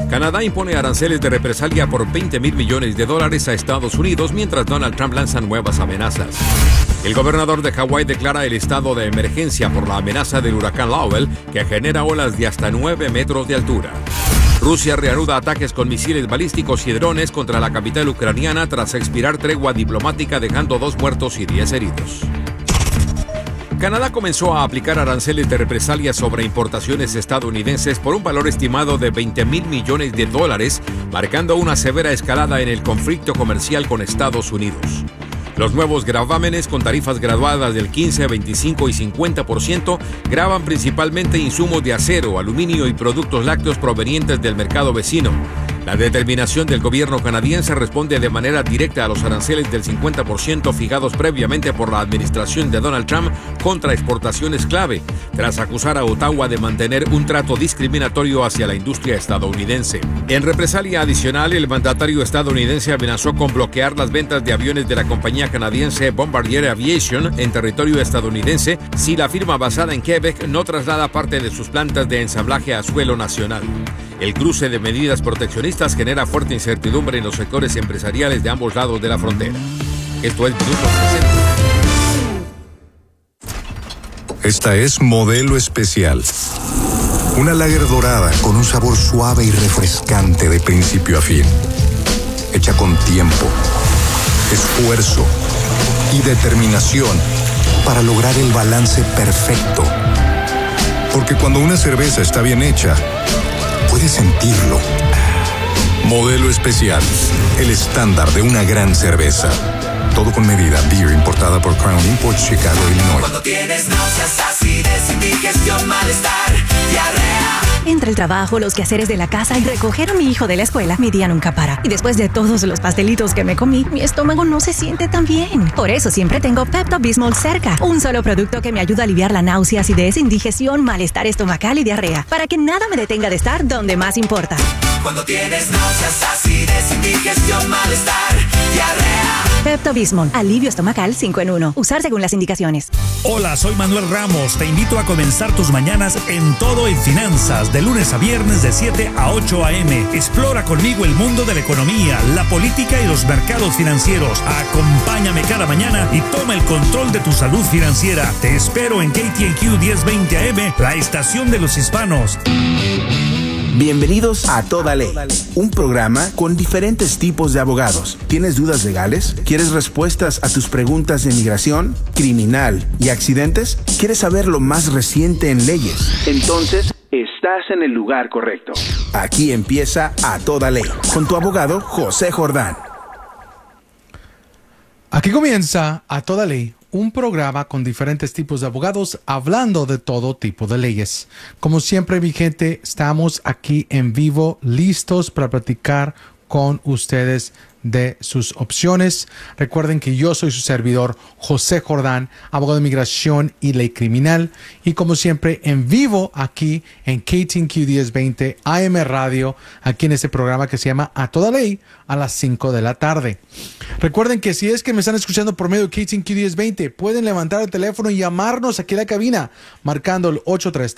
Canadá impone aranceles de represalia por $20,000 millones a Estados Unidos mientras Donald Trump lanza nuevas amenazas. El gobernador de Hawái declara el estado de emergencia por la amenaza del huracán Lowell, que genera olas de hasta 9 metros de altura. Rusia reanuda ataques con misiles balísticos y drones contra la capital ucraniana tras expirar tregua diplomática, dejando 2 muertos y 10 heridos. Canadá comenzó a aplicar aranceles de represalia sobre importaciones estadounidenses por un valor estimado de $20,000 millones, marcando una severa escalada en el conflicto comercial con Estados Unidos. Los nuevos gravámenes con tarifas graduadas del 15, 25 y 50% gravan principalmente insumos de acero, aluminio y productos lácteos provenientes del mercado vecino. La determinación del gobierno canadiense responde de manera directa a los aranceles del 50% fijados previamente por la administración de Donald Trump contra exportaciones clave, tras acusar a Ottawa de mantener un trato discriminatorio hacia la industria estadounidense. En represalia adicional, el mandatario estadounidense amenazó con bloquear las ventas de aviones de la compañía canadiense Bombardier Aviation en territorio estadounidense si la firma basada en Quebec no traslada parte de sus plantas de ensamblaje a suelo nacional. El cruce de medidas proteccionistas genera fuerte incertidumbre en los sectores empresariales de ambos lados de la frontera. Esto es Minuto 60. Esta es Modelo Especial. Una lager dorada con un sabor suave y refrescante de principio a fin. Hecha con tiempo, esfuerzo y determinación para lograr el balance perfecto. Porque cuando una cerveza está bien hecha, puedes sentirlo. Modelo Especial, el estándar de una gran cerveza. Todo con medida. Beer importada por Crown Imports, Chicago, Illinois. Cuando tienes náuseas, acidez, indigestión, malestar, diarrea. Entre el trabajo, los quehaceres de la casa y recoger a mi hijo de la escuela, mi día nunca para. Y después de todos los pastelitos que me comí, mi estómago no se siente tan bien. Por eso siempre tengo Pepto-Bismol cerca. Un solo producto que me ayuda a aliviar la náusea, acidez, indigestión, malestar estomacal y diarrea. Para que nada me detenga de estar donde más importa. Cuando tienes náuseas, acidez, indigestión, malestar, diarrea. Pepto-Bismol, alivio estomacal 5 en 1. Usar según las indicaciones. Hola, soy Manuel Ramos. Te invito a comenzar tus mañanas en Todo en Finanzas, de lunes a viernes de 7 a 8 a.m. Explora conmigo el mundo de la economía, la política y los mercados financieros. Acompáñame cada mañana y toma el control de tu salud financiera. Te espero en KTNQ 1020 AM, la estación de los hispanos. Bienvenidos a Toda Ley, un programa con diferentes tipos de abogados. ¿Tienes dudas legales? ¿Quieres respuestas a tus preguntas de inmigración, criminal y accidentes? ¿Quieres saber lo más reciente en leyes? Entonces, estás en el lugar correcto. Aquí empieza A Toda Ley, con tu abogado José Jordán. Aquí comienza A Toda Ley, un programa con diferentes tipos de abogados hablando de todo tipo de leyes. Como siempre, mi gente, estamos aquí en vivo, listos para platicar con ustedes de sus opciones. Recuerden que yo soy su servidor, José Jordán, abogado de inmigración y ley criminal. Y como siempre, en vivo aquí en KTNQ 1020 AM Radio, aquí en este programa que se llama A Toda Ley, a las 5 de la tarde. Recuerden que si es que me están escuchando por medio de KTNQ 1020, pueden levantar el teléfono y llamarnos aquí a la cabina, marcando el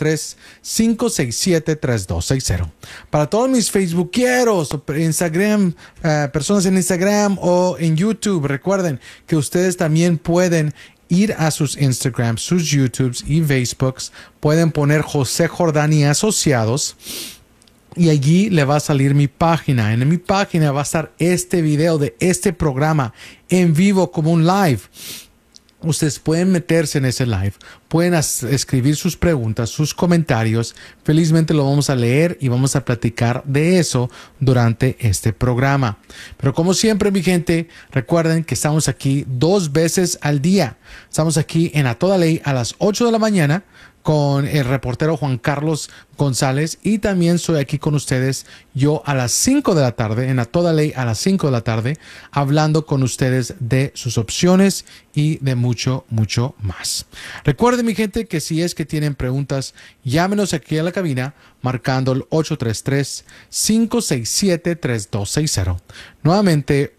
833-567-3260. Para todos mis facebookeros, Instagram, personas en Instagram o en YouTube, recuerden que ustedes también pueden ir a sus Instagram, sus YouTubes y Facebooks, pueden poner José Jordán y Asociados y allí le va a salir mi página. En mi página va a estar este video de este programa en vivo como un live. Ustedes pueden meterse en ese live, pueden escribir sus preguntas, sus comentarios. Felizmente lo vamos a leer y vamos a platicar de eso durante este programa. Pero como siempre, mi gente, recuerden que estamos aquí 2 veces al día. Estamos aquí en A Toda Ley a las 8 de la mañana con el reportero Juan Carlos González, y también soy aquí con ustedes yo a las 5 de la tarde, en A Toda Ley a las 5 de la tarde, hablando con ustedes de sus opciones y de mucho, mucho más. Recuerden, mi gente, que si es que tienen preguntas, llámenos aquí a la cabina marcando el 833-567-3260. Nuevamente,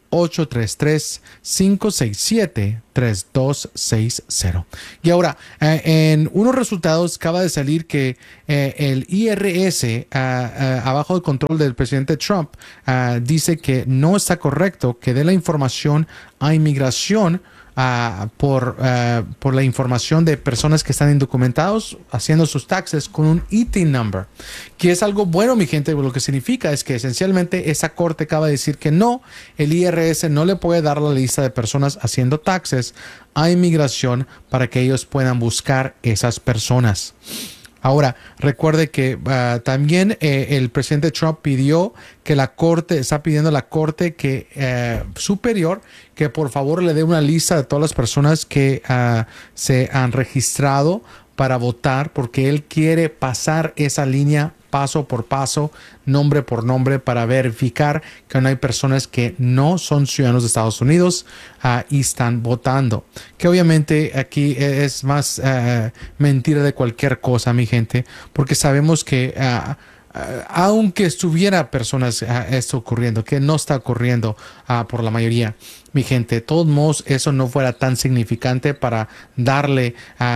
833-567-3260. Y ahora, en unos resultados acaba de salir que el IRS, abajo del control del presidente Trump, dice que no está correcto que dé la información a inmigración por la información de personas que están indocumentados haciendo sus taxes con un ITIN number, que es algo bueno, mi gente. Lo que significa es que esencialmente esa corte acaba de decir que no, el IRS no le puede dar la lista de personas haciendo taxes a inmigración para que ellos puedan buscar esas personas. Ahora, recuerde que también el presidente Trump está pidiendo a la corte superior que por favor le dé una lista de todas las personas que se han registrado para votar, porque él quiere pasar esa línea paso por paso, nombre por nombre, para verificar que no hay personas que no son ciudadanos de Estados Unidos y están votando. Que obviamente aquí es más mentira de cualquier cosa, mi gente, porque sabemos que aunque estuviera personas esto ocurriendo, que no está ocurriendo por la mayoría, mi gente, de todos modos eso no fuera tan significante para darle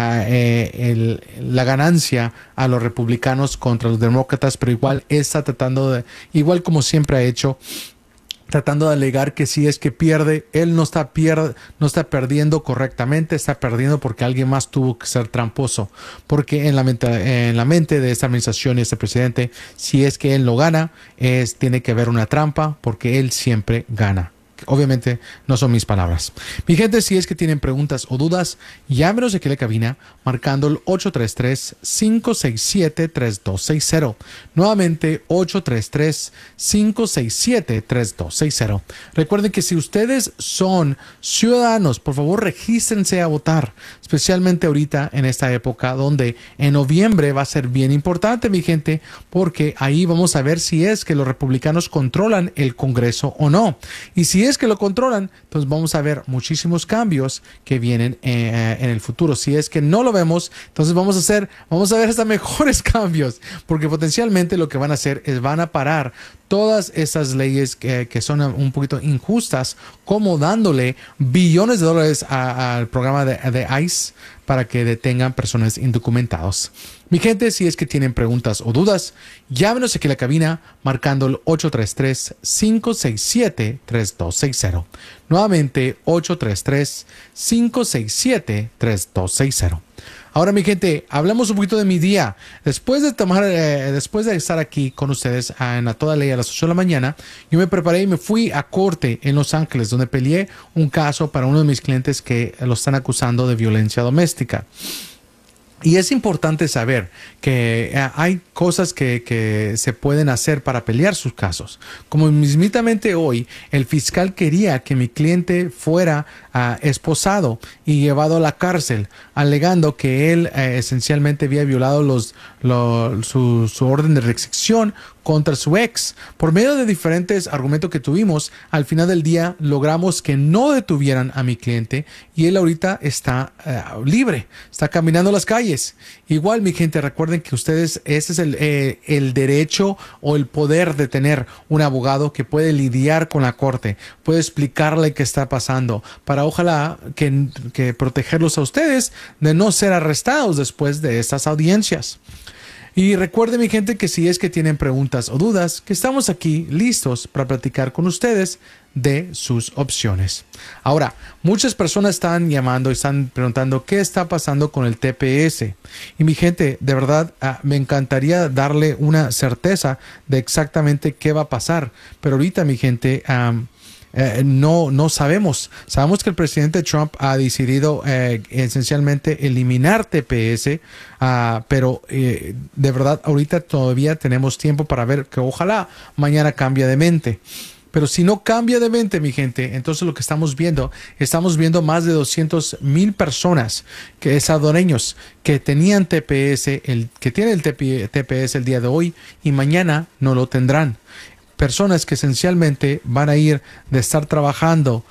la ganancia a los republicanos contra los demócratas, pero igual está igual como siempre ha hecho, tratando de alegar que si es que pierde, él no está perdiendo correctamente, está perdiendo porque alguien más tuvo que ser tramposo. Porque en la mente de esta administración y este presidente, si es que él lo gana, tiene que haber una trampa, porque él siempre gana. Obviamente no son mis palabras. Mi gente, si es que tienen preguntas o dudas, llámenos aquí a la cabina marcando el 833-567-3260. Nuevamente 833-567-3260. Recuerden que si ustedes son ciudadanos, por favor regístrense a votar, especialmente ahorita en esta época donde en noviembre va a ser bien importante, mi gente, porque ahí vamos a ver si es que los republicanos controlan el Congreso o no. Y si es que lo controlan, entonces vamos a ver muchísimos cambios que vienen en el futuro. Si es que no lo vemos, entonces vamos a ver hasta mejores cambios, porque potencialmente lo que van a hacer es van a parar todas esas leyes que son un poquito injustas, como dándole billones de dólares al programa de ICE para que detengan personas indocumentadas. Mi gente, si es que tienen preguntas o dudas, llámenos aquí a la cabina marcando el 833-567-3260. Nuevamente 833-567-3260. Ahora, mi gente, hablamos un poquito de mi día. Después de estar aquí con ustedes en Toda Ley a las 8 de la mañana, yo me preparé y me fui a corte en Los Ángeles, donde peleé un caso para uno de mis clientes que lo están acusando de violencia doméstica. Y es importante saber que hay cosas que se pueden hacer para pelear sus casos. Como mismitamente hoy, el fiscal quería que mi cliente fuera esposado y llevado a la cárcel, alegando que él esencialmente había violado su orden de restricción contra su ex. Por medio de diferentes argumentos que tuvimos, al final del día logramos que no detuvieran a mi cliente y él ahorita está libre, está caminando las calles. Igual, mi gente, recuerden que ustedes, ese es el derecho o el poder de tener un abogado que puede lidiar con la corte, puede explicarle qué está pasando, para ojalá que protegerlos a ustedes de no ser arrestados después de estas audiencias. Y recuerden, mi gente, que si es que tienen preguntas o dudas, que estamos aquí listos para platicar con ustedes de sus opciones. Ahora, muchas personas están llamando y están preguntando qué está pasando con el TPS. Y mi gente, de verdad, me encantaría darle una certeza de exactamente qué va a pasar. Pero ahorita, mi gente, no sabemos. Sabemos que el presidente Trump ha decidido esencialmente eliminar TPS, pero de verdad ahorita todavía tenemos tiempo para ver que ojalá mañana cambie de mente. Pero si no cambia de mente, mi gente, entonces lo que estamos viendo más de 200,000 personas, que salvadoreños que tenían TPS, que tienen el TPS el día de hoy y mañana no lo tendrán. Personas que esencialmente van a ir de estar trabajando,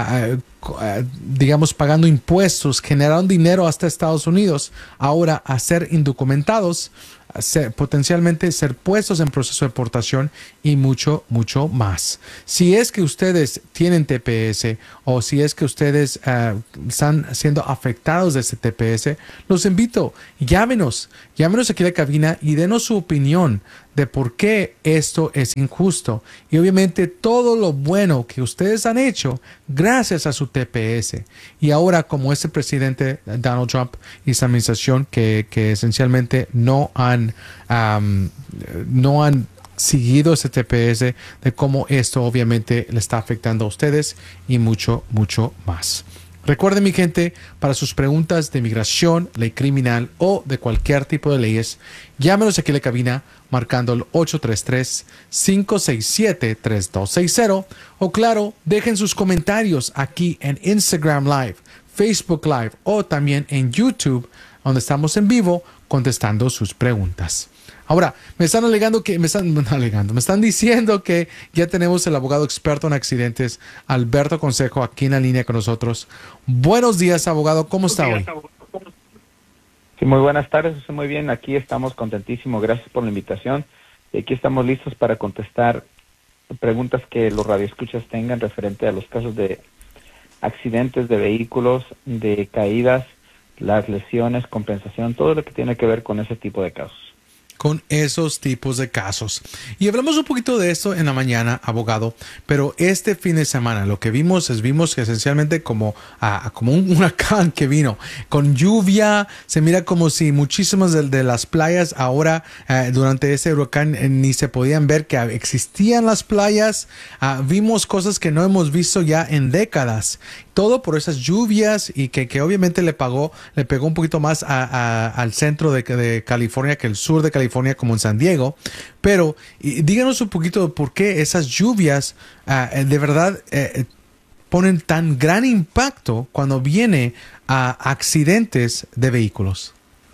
digamos, pagando impuestos, generaron dinero hasta Estados Unidos, ahora a ser indocumentados, potencialmente ser puestos en proceso de deportación y mucho, mucho más. Si es que ustedes tienen TPS o si es que ustedes están siendo afectados de este TPS, los invito, llámenos aquí a la cabina y denos su opinión de por qué esto es injusto y obviamente todo lo bueno que ustedes han hecho gracias a su TPS. Y ahora como este presidente Donald Trump y su administración que esencialmente no han seguido ese TPS, de cómo esto obviamente le está afectando a ustedes y mucho, mucho más. Recuerden, mi gente, para sus preguntas de migración, ley criminal o de cualquier tipo de leyes, llámenos aquí a la cabina marcando el 833-567-3260 o claro, dejen sus comentarios aquí en Instagram Live, Facebook Live o también en YouTube, donde estamos en vivo contestando sus preguntas. Ahora, me están diciendo que ya tenemos el abogado experto en accidentes, Alberto Consejo, aquí en la línea con nosotros. Buenos días, abogado. ¿Cómo está hoy? Sí, muy buenas tardes. Estoy muy bien. Aquí estamos contentísimos. Gracias por la invitación. Y aquí estamos listos para contestar preguntas que los radioescuchas tengan referente a los casos de accidentes de vehículos, de caídas, las lesiones, compensación, todo lo que tiene que ver con ese tipo de casos. Con esos tipos de casos. Y hablamos un poquito de esto en la mañana, abogado, pero este fin de semana lo que vimos que esencialmente como un huracán que vino, con lluvia, se mira como si muchísimas de las playas ahora durante ese huracán ni se podían ver que existían las playas, vimos cosas que no hemos visto ya en décadas. Todo por esas lluvias y que obviamente le pegó un poquito más al centro de California que el sur de California, como en San Diego. Pero díganos un poquito de por qué esas lluvias de verdad ponen tan gran impacto cuando viene a accidentes de vehículos.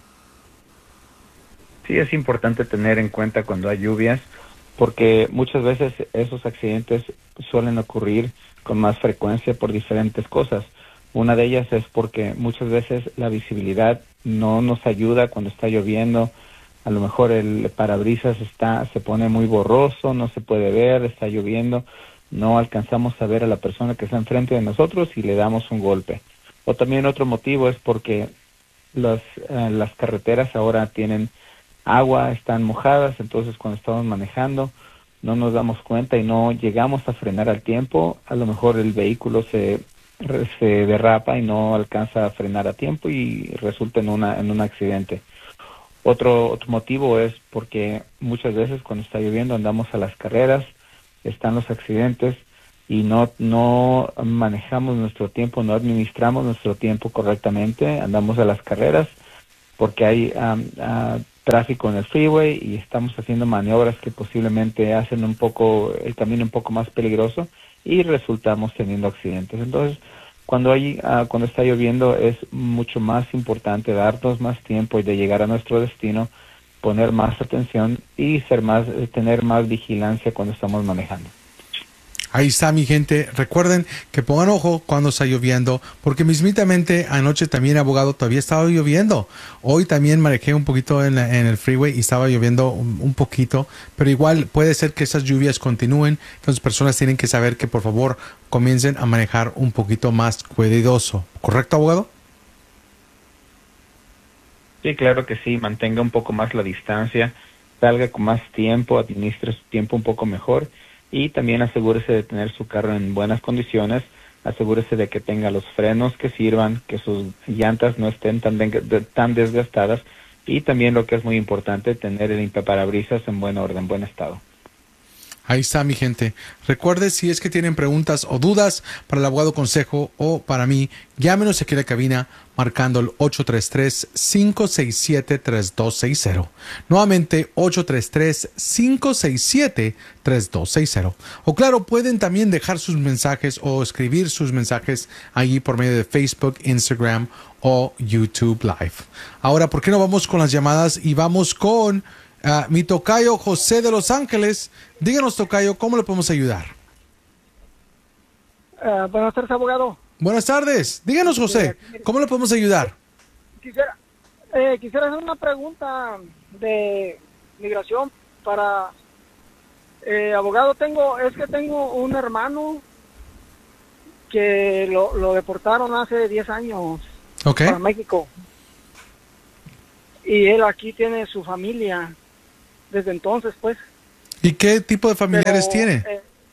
Sí, es importante tener en cuenta cuando hay lluvias, porque muchas veces esos accidentes suelen ocurrir con más frecuencia por diferentes cosas. Una de ellas es porque muchas veces la visibilidad no nos ayuda cuando está lloviendo. A lo mejor el parabrisas se pone muy borroso, no se puede ver, está lloviendo, no alcanzamos a ver a la persona que está enfrente de nosotros y le damos un golpe. O también otro motivo es porque las carreteras ahora tienen agua, están mojadas, entonces cuando estamos manejando no nos damos cuenta y no llegamos a frenar al tiempo. A lo mejor el vehículo se derrapa y no alcanza a frenar a tiempo y resulta en un accidente. Otro motivo es porque muchas veces cuando está lloviendo andamos a las carreras, están los accidentes y no manejamos nuestro tiempo, no administramos nuestro tiempo correctamente, andamos a las carreras porque hay tráfico en el freeway y estamos haciendo maniobras que posiblemente hacen el camino un poco más peligroso y resultamos teniendo accidentes. Entonces, cuando está lloviendo es mucho más importante darnos más tiempo y de llegar a nuestro destino, poner más atención y tener más vigilancia cuando estamos manejando. Ahí está, mi gente. Recuerden que pongan ojo cuando está lloviendo, porque mismitamente anoche también, abogado, todavía estaba lloviendo. Hoy también manejé un poquito en el freeway y estaba lloviendo un poquito, pero igual puede ser que esas lluvias continúen. Entonces, personas tienen que saber que por favor comiencen a manejar un poquito más cuidadoso. ¿Correcto, abogado? Sí, claro que sí. Mantenga un poco más la distancia, salga con más tiempo, administre su tiempo un poco mejor. Y también asegúrese de tener su carro en buenas condiciones, asegúrese de que tenga los frenos que sirvan, que sus llantas no estén tan desgastadas y también lo que es muy importante, tener el limpiaparabrisas en buen orden, buen estado. Ahí está, mi gente. Recuerde, si es que tienen preguntas o dudas para el abogado Consejo o para mí, llámenos aquí a la cabina marcando el 833-567-3260. Nuevamente, 833-567-3260. O claro, pueden también dejar sus mensajes o escribir sus mensajes allí por medio de Facebook, Instagram o YouTube Live. Ahora, ¿por qué no vamos con las llamadas y vamos con mi tocayo José de Los Ángeles? Díganos, tocayo, ¿cómo le podemos ayudar? Buenas tardes, abogado. Buenas tardes. Díganos, José, ¿cómo le podemos ayudar? Quisiera hacer una pregunta. de migración para abogado. Tengo un hermano que lo deportaron hace 10 años para México. Y él aquí tiene su familia desde entonces, pues. ¿Y qué tipo de familiares tiene?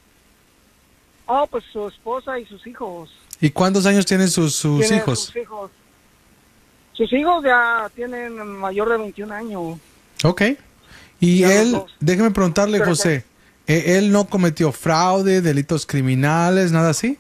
Pues su esposa y sus hijos. ¿Y cuántos años tienen sus hijos? Sus hijos ya tienen mayor de 21 años. Ok. Y ya él, déjeme preguntarle, pero José, ¿él no cometió fraude, delitos criminales, nada así?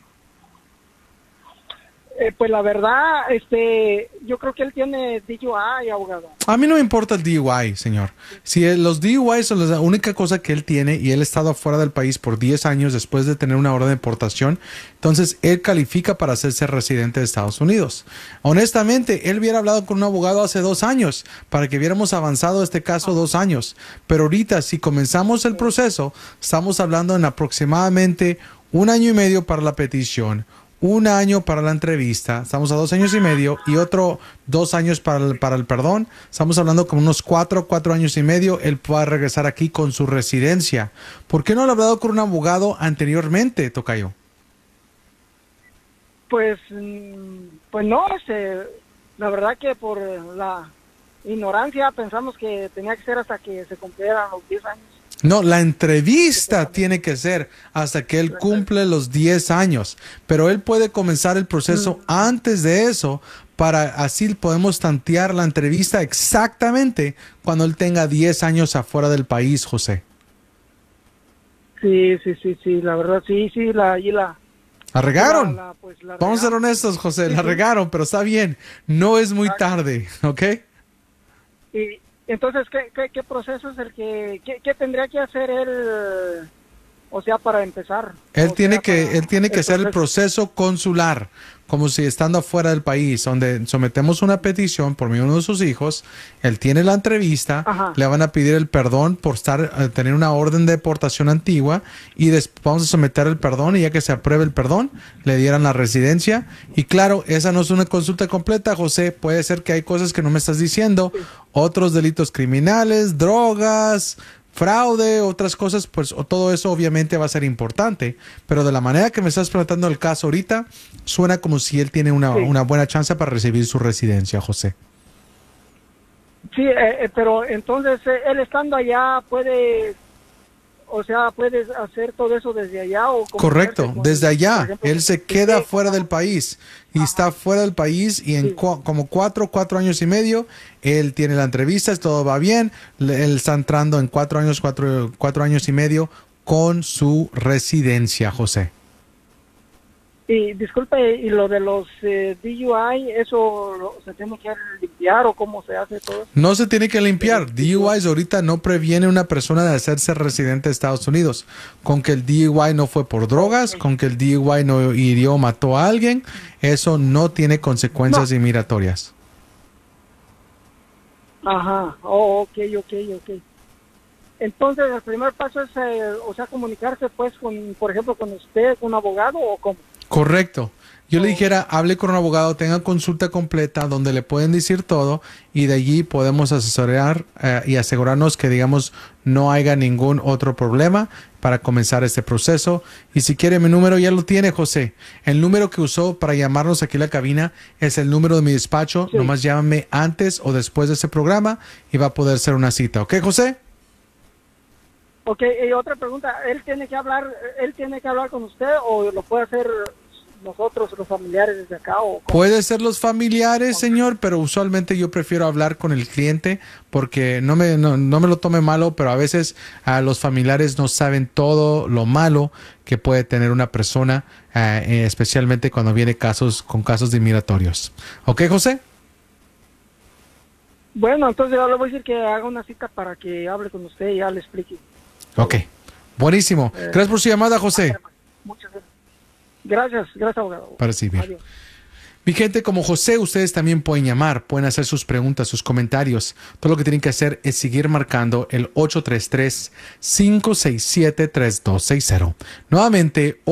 Pues la verdad, yo creo que él tiene DUI, abogado. A mí no me importa el DUI, señor. Si los DUI son la única cosa que él tiene y él ha estado fuera del país por 10 años después de tener una orden de deportación, entonces él califica para hacerse residente de Estados Unidos. Honestamente, él hubiera hablado con un abogado hace 2 años para que hubiéramos avanzado este caso 2 años. Pero ahorita, si comenzamos el proceso, estamos hablando en aproximadamente 1 año y medio para la petición, 1 año para la entrevista, estamos a 2 años y medio, y otro 2 años para el perdón. Estamos hablando como unos 4 años y medio. Él pueda regresar aquí con su residencia. ¿Por qué no lo ha hablado con un abogado anteriormente, tocayo? Pues no, la verdad que por la ignorancia pensamos que tenía que ser hasta que se cumplieran los 10 años. No, la entrevista tiene que ser hasta que él cumple los 10 años, pero él puede comenzar el proceso antes de eso, para así podemos tantear la entrevista exactamente cuando él tenga 10 años afuera del país, José. Sí, la verdad, sí, la regaron. Vamos a ser honestos, José, la regaron, pero está bien, no es muy tarde, ¿ok? Y entonces, ¿qué proceso es el qué tendría que hacer él, o sea, para empezar? Él tiene que hacer el proceso consular, como si estando afuera del país, donde sometemos una petición por medio de uno de sus hijos. Él tiene la entrevista, le van a pedir el perdón por tener una orden de deportación antigua, y vamos a someter el perdón, y ya que se apruebe el perdón, le dieran la residencia. Y claro, esa no es una consulta completa, José. Puede ser que hay cosas que no me estás diciendo, otros delitos criminales, drogas, fraude, otras cosas, pues todo eso obviamente va a ser importante, pero de la manera que me estás planteando el caso ahorita, suena como si él tiene una buena chance para recibir su residencia, José. Sí, pero entonces él estando allá puede hacer todo eso desde allá. ¿O correcto, desde allá, ejemplo, él se queda fuera del país y está fuera del país, y en como 4 años y medio, él tiene la entrevista, todo va bien, él está entrando en 4 años y medio con su residencia, José. Y disculpe, ¿y lo de los DUI, eso se tiene que limpiar o cómo se hace todo? No se tiene que limpiar. DUIs ahorita no previene a una persona de hacerse residente de Estados Unidos. Con que el DUI no fue por drogas, con que el DUI no hirió o mató a alguien, eso no tiene consecuencias inmigratorias. Ajá, ok. Entonces, el primer paso es, comunicarse, pues, por ejemplo, con usted, con un abogado, ¿o cómo? Correcto. Yo le dijera, hable con un abogado, tenga consulta completa donde le pueden decir todo, y de allí podemos asesorar y asegurarnos que, digamos, no haya ningún otro problema para comenzar este proceso. Y si quiere, mi número ya lo tiene, José. El número que usó para llamarnos aquí a la cabina es el número de mi despacho. Sí. Nomás llámame antes o después de este programa y va a poder hacer una cita. ¿Ok, José? Ok, y otra pregunta, ¿él tiene que hablar con usted o lo puede hacer nosotros, los familiares desde acá? ¿O puede ser los familiares, señor, pero usualmente yo prefiero hablar con el cliente, porque no me lo tome malo, pero a veces los familiares no saben todo lo malo que puede tener una persona, especialmente cuando viene con casos de inmigratorios. ¿Ok, José? Bueno, entonces yo le voy a decir que haga una cita para que hable con usted y ya le explique. Ok, buenísimo. Gracias por su llamada, José. Muchas gracias. Gracias, abogado. Para recibir. Mi gente, como José, ustedes también pueden llamar, pueden hacer sus preguntas, sus comentarios. Todo lo que tienen que hacer es seguir marcando el 833-567-3260. Nuevamente,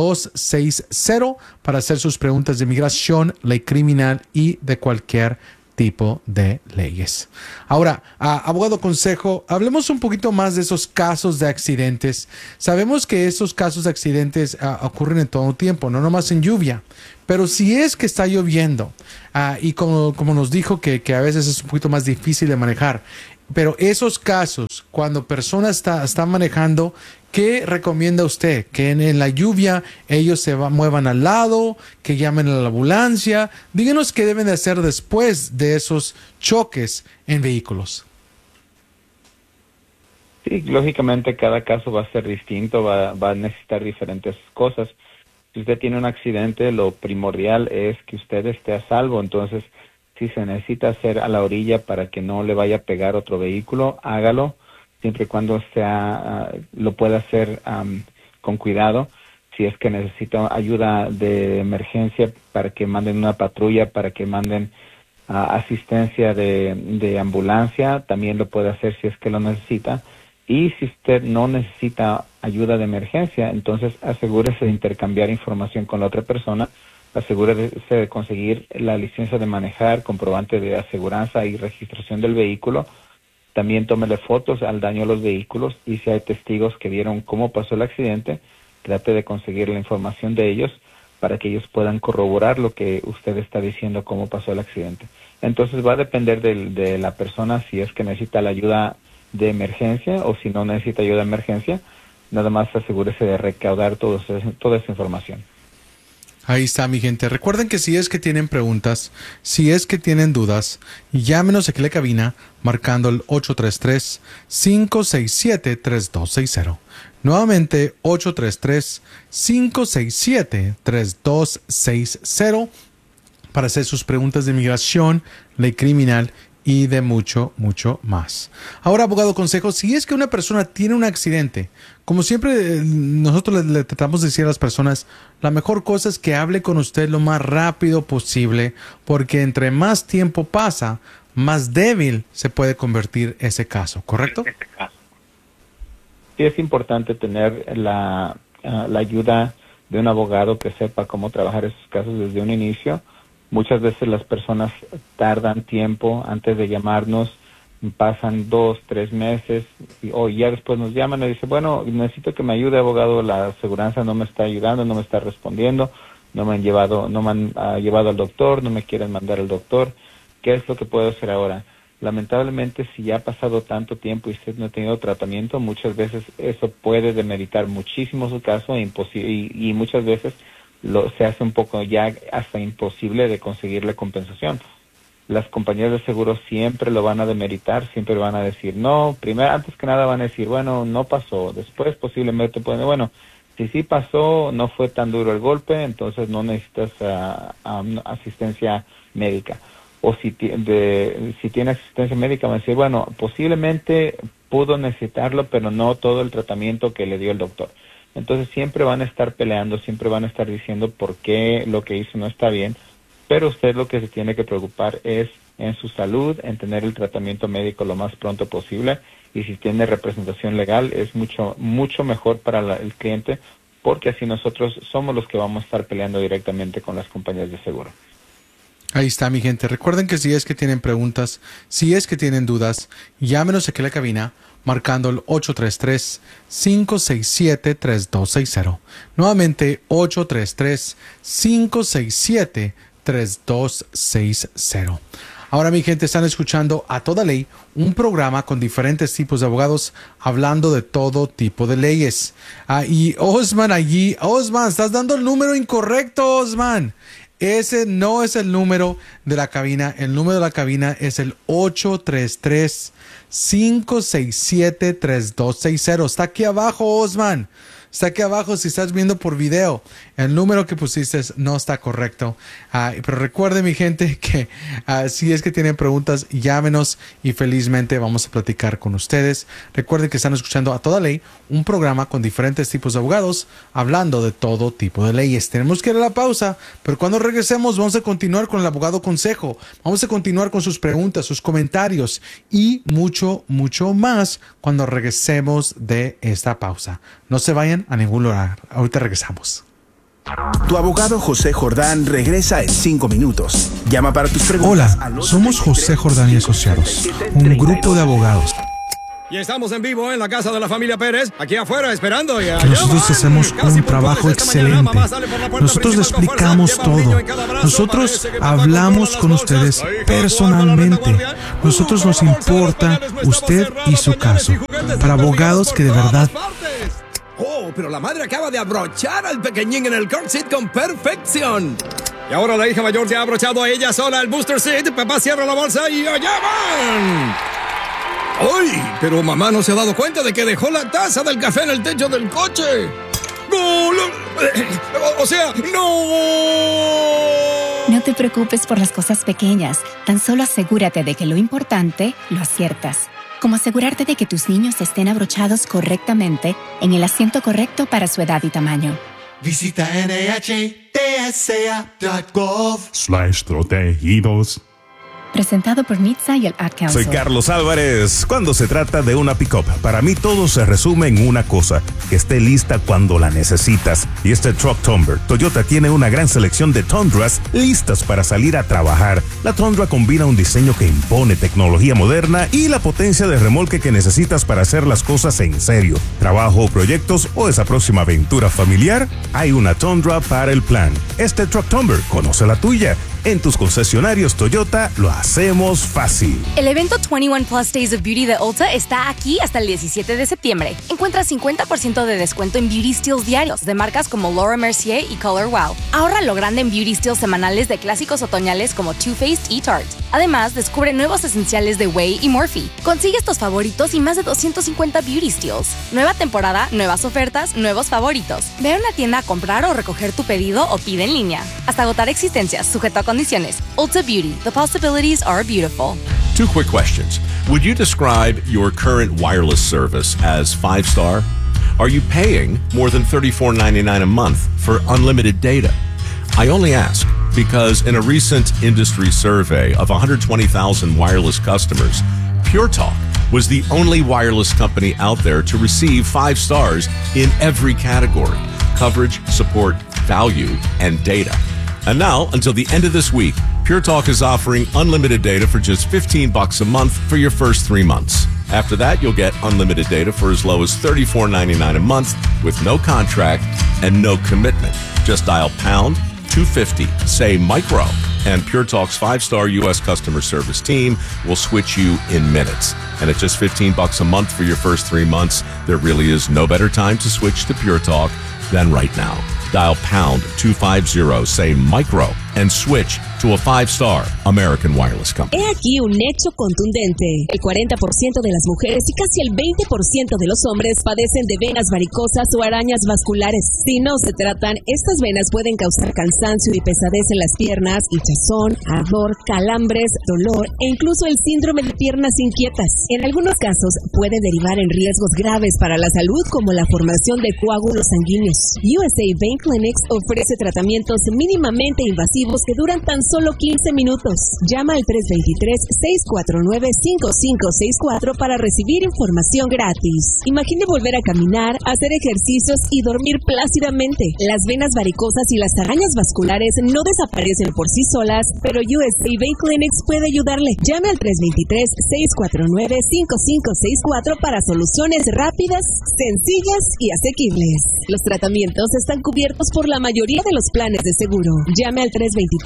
833-567-3260 para hacer sus preguntas de inmigración, ley criminal y de cualquier tipo de leyes. Ahora, abogado consejo, hablemos un poquito más de esos casos de accidentes. Sabemos que esos casos de accidentes ocurren en todo tiempo, no nomás en lluvia, pero si es que está lloviendo y como nos dijo que a veces es un poquito más difícil de manejar, pero esos casos, cuando personas están manejando, ¿qué recomienda usted? ¿Que en la lluvia ellos muevan al lado? ¿Que llamen a la ambulancia? Díganos qué deben de hacer después de esos choques en vehículos. Sí, lógicamente cada caso va a ser distinto, va a necesitar diferentes cosas. Si usted tiene un accidente, lo primordial es que usted esté a salvo. Entonces, si se necesita hacer a la orilla para que no le vaya a pegar otro vehículo, hágalo, siempre y cuando lo pueda hacer con cuidado. Si es que necesita ayuda de emergencia, para que manden una patrulla, para que manden asistencia de ambulancia, también lo puede hacer si es que lo necesita. Y si usted no necesita ayuda de emergencia, entonces asegúrese de intercambiar información con la otra persona, asegúrese de conseguir la licencia de manejar, comprobante de aseguranza y registración del vehículo. También tómele fotos al daño a los vehículos y si hay testigos que vieron cómo pasó el accidente, trate de conseguir la información de ellos para que ellos puedan corroborar lo que usted está diciendo, cómo pasó el accidente. Entonces va a depender de la persona si es que necesita la ayuda de emergencia o si no necesita ayuda de emergencia. Nada más asegúrese de recaudar toda esa información. Ahí está, mi gente. Recuerden que si es que tienen preguntas, si es que tienen dudas, llámenos aquí a la cabina marcando el 833-567-3260. Nuevamente, 833-567-3260 para hacer sus preguntas de inmigración, ley criminal y de mucho, mucho más. Ahora, abogado consejo, si es que una persona tiene un accidente, como siempre nosotros le tratamos de decir a las personas, la mejor cosa es que hable con usted lo más rápido posible, porque entre más tiempo pasa, más débil se puede convertir ese caso, ¿correcto? Sí, es importante tener la ayuda de un abogado que sepa cómo trabajar esos casos desde un inicio. Muchas veces las personas tardan tiempo antes de llamarnos, pasan 2, 3 meses o ya después nos llaman y dicen, bueno, necesito que me ayude, abogado, la aseguranza no me está ayudando, no me está respondiendo, no me han llevado al doctor, no me quieren mandar al doctor. ¿Qué es lo que puedo hacer ahora? Lamentablemente, si ya ha pasado tanto tiempo y usted no ha tenido tratamiento, muchas veces eso puede demeritar muchísimo su caso y muchas veces se hace un poco ya hasta imposible de conseguirle compensación. Las compañías de seguros siempre lo van a demeritar, siempre van a decir no, primero, antes que nada van a decir, bueno, no pasó, después posiblemente pueden, bueno, si sí pasó, no fue tan duro el golpe, entonces no necesitas asistencia médica. O si tiene asistencia médica, van a decir, bueno, posiblemente pudo necesitarlo, pero no todo el tratamiento que le dio el doctor. Entonces siempre van a estar peleando, siempre van a estar diciendo por qué lo que hizo no está bien, pero usted lo que se tiene que preocupar es en su salud, en tener el tratamiento médico lo más pronto posible, y si tiene representación legal es mucho mejor para el cliente, porque así nosotros somos los que vamos a estar peleando directamente con las compañías de seguro. Ahí está, mi gente. Recuerden que si es que tienen preguntas, si es que tienen dudas, llámenos aquí a la cabina marcando el 833-567-3260. Nuevamente, 833-567-3260. Ahora, mi gente, están escuchando A Toda Ley, un programa con diferentes tipos de abogados hablando de todo tipo de leyes. Y Osman allí, Osman, estás dando el número incorrecto, Osman. Ese no es el número de la cabina. El número de la cabina es el 833-567-3260. Está aquí abajo, Osman. Está aquí abajo si estás viendo por video. El número que pusiste no está correcto. Pero recuerden, mi gente, que si es que tienen preguntas, llámenos y felizmente vamos a platicar con ustedes. Recuerden que están escuchando A Toda Ley, un programa con diferentes tipos de abogados hablando de todo tipo de leyes. Tenemos que ir a la pausa, pero cuando regresemos vamos a continuar con el abogado consejo. Vamos a continuar con sus preguntas, sus comentarios y mucho, mucho más cuando regresemos de esta pausa. No se vayan a ningún lugar. Ahorita regresamos. Tu abogado José Jordán regresa en 5 minutos. Llama para tus preguntas. Hola, somos José Jordán y Asociados, un grupo de abogados. Y estamos en vivo en la casa de la familia Pérez, aquí afuera esperando. Nosotros hacemos un trabajo excelente. Nosotros le explicamos todo. Nosotros hablamos con ustedes personalmente. Nosotros nos importa usted y su caso. Para abogados que de verdad... Oh, pero la madre acaba de abrochar al pequeñín en el car seat con perfección. Y ahora la hija mayor ya ha abrochado a ella sola el booster seat. Papá cierra la bolsa y allá van. ¡Ay! Pero mamá no se ha dado cuenta de que dejó la taza del café en el techo del coche. ¡No! O sea, ¡no! No te preocupes por las cosas pequeñas. Tan solo asegúrate de que lo importante lo aciertas. Como asegurarte de que tus niños estén abrochados correctamente en el asiento correcto para su edad y tamaño. Visita NHTSA.gov/protegidos. Presentado por NHTSA y el Ad Council. Soy Carlos Álvarez. Cuando se trata de una pick-up, para mí todo se resume en una cosa: que esté lista cuando la necesitas. Y este Trucktumber, Toyota tiene una gran selección de Tundras listas para salir a trabajar. La Tundra combina un diseño que impone tecnología moderna y la potencia de remolque que necesitas para hacer las cosas en serio. Trabajo, proyectos o esa próxima aventura familiar, hay una Tundra para el plan. Este Trucktumber, conoce la tuya. En tus concesionarios Toyota lo hacemos fácil. El evento 21 Plus Days of Beauty de Ulta está aquí hasta el 17 de septiembre. Encuentra 50% de descuento en Beauty Steals diarios de marcas como Laura Mercier y Color Wow. Ahorra lo grande en Beauty Steals semanales de clásicos otoñales como Too Faced y Tarte. Además, descubre nuevos esenciales de Way y Morphe. Consigue estos favoritos y más de 250 Beauty Steals. Nueva temporada, nuevas ofertas, nuevos favoritos. Ve a una tienda a comprar o recoger tu pedido o pide en línea. Hasta agotar existencias, sujeto a condiciones. Ulta Beauty. The possibilities are beautiful. 2 quick questions. Would you describe your current wireless service as 5-star? Are you paying more than $34.99 a month for unlimited data? I only ask because in a recent industry survey of 120,000 wireless customers, Pure Talk was the only wireless company out there to receive 5 stars in every category: coverage, support, value, and data. And now, until the end of this week, Pure Talk is offering unlimited data for just $15 a month for your first 3 months. After that, you'll get unlimited data for as low as $34.99 a month with no contract and no commitment. Just dial pound 250, say micro, and Pure Talk's 5-star U.S. customer service team will switch you in minutes. And at just $15 a month for your first 3 months, there really is no better time to switch to Pure Talk than right now. Dial pound 250, say micro, and switch to a 5-star American Wireless Company. He aquí un hecho contundente. El 40% de las mujeres y casi el 20% de los hombres padecen de venas varicosas o arañas vasculares. Si no se tratan, estas venas pueden causar cansancio y pesadez en las piernas, hinchazón, ardor, calambres, dolor e incluso el síndrome de piernas inquietas. En algunos casos puede derivar en riesgos graves para la salud, como la formación de coágulos sanguíneos. USA Vein Clinics ofrece tratamientos mínimamente invasivos que duran tan solo 15 minutos. Llama al 323-649-5564 para recibir información gratis. Imagine volver a caminar, hacer ejercicios y dormir plácidamente. Las venas varicosas y las arañas vasculares no desaparecen por sí solas, pero USA Vein Clinics puede ayudarle. Llame al 323-649-5564 para soluciones rápidas, sencillas y asequibles. Los tratamientos están cubiertos por la mayoría de los planes de seguro. Llame al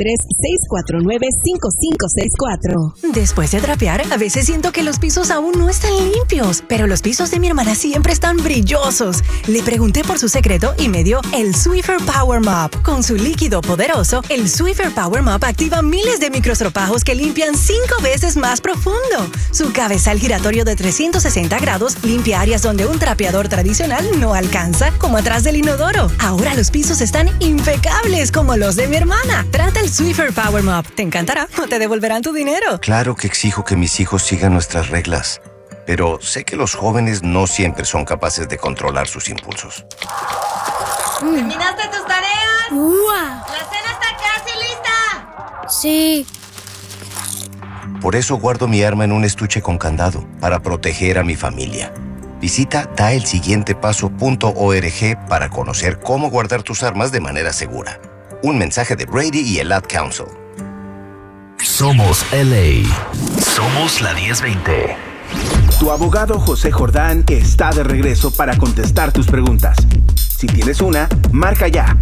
323-649-5564. Después de trapear, a veces siento que los pisos aún no están limpios, pero los pisos de mi hermana siempre están brillosos. Le pregunté por su secreto y me dio el Swiffer Power Mop. Con su líquido poderoso, el Swiffer Power Mop activa miles de microstropajos que limpian 5 veces más profundo. Su cabezal giratorio de 360 grados limpia áreas donde un trapeador tradicional no alcanza, como atrás del inodoro. Ahora los pisos están impecables como los de mi hermana. Trata el Swiffer Power Mop. Te encantará o te devolverán tu dinero. Claro que exijo que mis hijos sigan nuestras reglas, pero sé que los jóvenes no siempre son capaces de controlar sus impulsos. ¿Terminaste tus tareas? ¡Uah! ¡La cena está casi lista! Sí. Por eso guardo mi arma en un estuche con candado, para proteger a mi familia. Visita daelsiguientepaso.org para conocer cómo guardar tus armas de manera segura. Un mensaje de Brady y el Ad Council. Somos LA. Somos la 1020. Tu abogado José Jordán está de regreso para contestar tus preguntas. Si tienes una, marca ya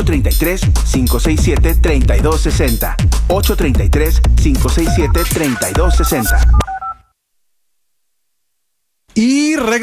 833-567-3260. 833-567-3260. Y